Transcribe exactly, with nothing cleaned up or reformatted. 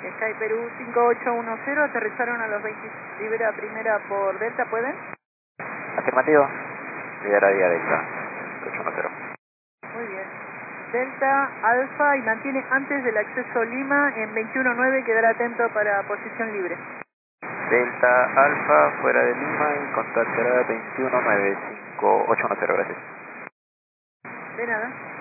Sky Perú cinco ocho uno cero, aterrizaron a los veinte, libera primera por Delta, ¿pueden? Afirmativo, lideraría Delta, ocho uno cero. Muy bien. Delta Alfa y mantiene antes del acceso Lima en veintiuno nueve, quedará atento para posición libre. Delta Alfa fuera de Lima y contactará veintiuno nueve cinco ocho uno cero, gracias. De nada.